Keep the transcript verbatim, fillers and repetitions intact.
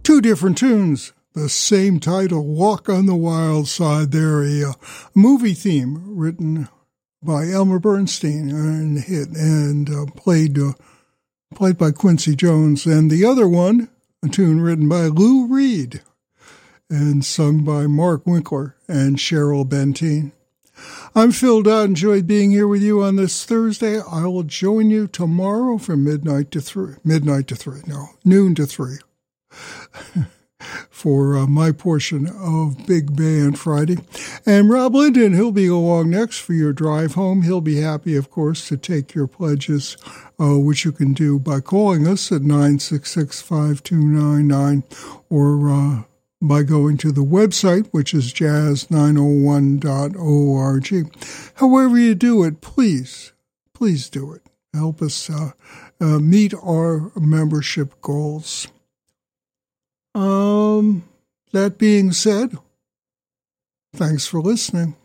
Two different tunes, the same title, Walk on the Wild Side. They're a uh, movie theme written by Elmer Bernstein and hit and uh, played uh, played by Quincy Jones. And the other one, a tune written by Lou Reed and sung by Mark Winkler and Cheryl Benteen. I'm Phil Dodd. Enjoyed being here with you on this Thursday. I will join you tomorrow from midnight to three. Midnight to three. No, noon to three. For uh, my portion of Big Band Friday. And Rob Linden, he'll be along next for your drive home. He'll be happy, of course, to take your pledges, uh, which you can do by calling us at nine six six, five two nine nine or uh, by going to the website, which is jazz nine oh one dot org. However you do it, please, please do it. Help us uh, uh, meet our membership goals. Um, that being said, thanks for listening.